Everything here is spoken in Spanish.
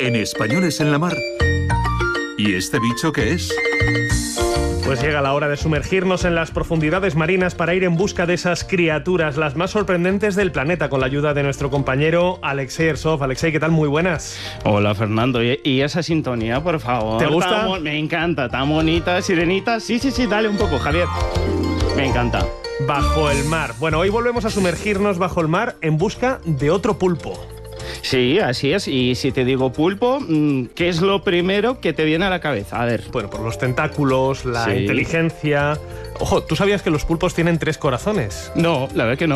en Españoles en la Mar. ¿Y este bicho qué es? Pues llega la hora de sumergirnos en las profundidades marinas para ir en busca de esas criaturas, las más sorprendentes del planeta, con la ayuda de nuestro compañero Alexei Ersov. Alexei, ¿qué tal? Muy buenas. Hola, Fernando. ¿Y esa sintonía, por favor? ¿Te gusta? Me encanta, tan bonita, sirenita. Sí, dale un poco, Javier. Me encanta. Bajo el mar. Bueno, hoy volvemos a sumergirnos bajo el mar en busca de otro pulpo. Sí, así es. Y si te digo pulpo, ¿qué es lo primero que te viene a la cabeza? A ver. Bueno, por los tentáculos, la inteligencia... Ojo, ¿tú sabías que los pulpos tienen 3 corazones? No, la verdad que no.